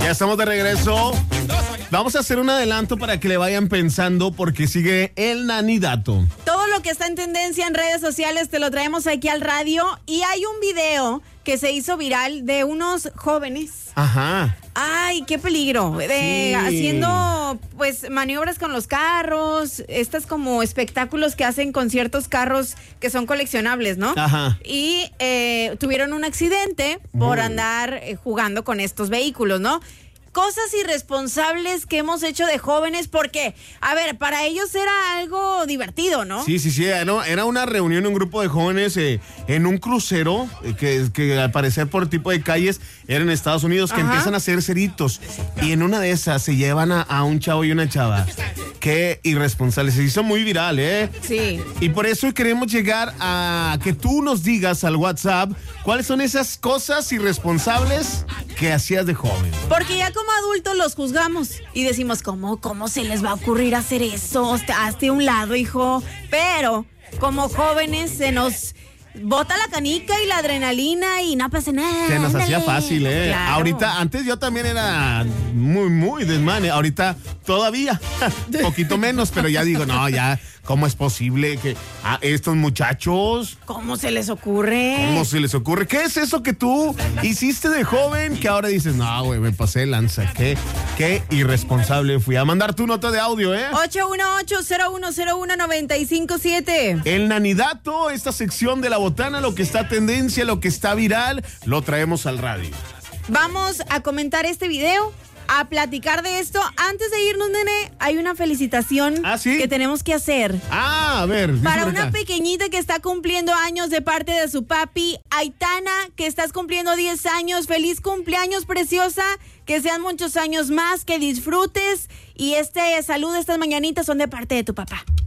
Ya estamos de regreso. Vamos a hacer un adelanto para que le vayan pensando porque sigue el nanidato. Todo lo que está en tendencia en redes sociales te lo traemos aquí al radio y hay un video que se hizo viral de unos jóvenes. Ajá. Ay, qué peligro. Sí. Haciendo pues maniobras con los carros, estas como espectáculos que hacen con ciertos carros que son coleccionables, ¿no? Ajá. Y tuvieron un accidente por andar jugando con estos vehículos, ¿no? Cosas irresponsables que hemos hecho de jóvenes porque, a ver, para ellos era algo divertido, ¿no? Sí. Era una reunión, un grupo de jóvenes en un crucero que al parecer por tipo de calles era en Estados Unidos, que empiezan a hacer ceritos. Y en una de esas se llevan a un chavo y una chava. Qué irresponsable. Se hizo muy viral, ¿eh? Sí. Y por eso queremos llegar a que tú nos digas al WhatsApp cuáles son esas cosas irresponsables que hacías de joven. Porque ya como adultos los juzgamos y decimos, ¿cómo se les va a ocurrir hacer eso? Hazte a un lado, hijo. Pero como jóvenes se nos bota la canica y la adrenalina y no pasa nada. Se nos hacía ándale. fácil, ¿eh? Claro. Ahorita, antes yo también era muy desmane. Ahorita todavía, poquito menos, pero ya digo, no, ya, ¿cómo es posible que a estos muchachos... ¿Cómo se les ocurre? ¿Cómo se les ocurre? ¿Qué es eso que tú hiciste de joven que ahora dices, no, güey, me pasé de lanza? Qué irresponsable fui. A mandar tu nota de audio, ¿eh? 818-0101-957. El nanidato, esta sección de la botana, lo que está tendencia, lo que está viral, lo traemos al radio. Vamos a comentar este video, a platicar de esto. Antes de irnos, nene, hay una felicitación ¿Sí? que tenemos que hacer. A ver. Para una pequeñita que está cumpliendo años de parte de su papi, Aitana, que estás cumpliendo 10 años. Feliz cumpleaños, preciosa. Que sean muchos años más, que disfrutes. Y salud, estas mañanitas son de parte de tu papá.